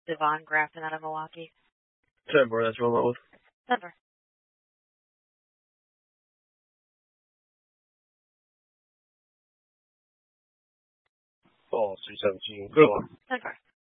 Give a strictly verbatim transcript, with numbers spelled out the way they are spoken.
Devon Grafton out of Milwaukee. ten four, that's rolling with. ten four. Ball three seventeen. Good luck. ten four.